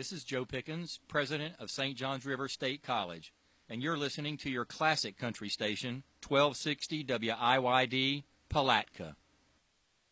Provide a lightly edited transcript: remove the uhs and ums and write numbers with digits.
this is Joe Pickens, president of St. Johns River State College, and you're listening to your classic country station, 1260 WIYD, Palatka.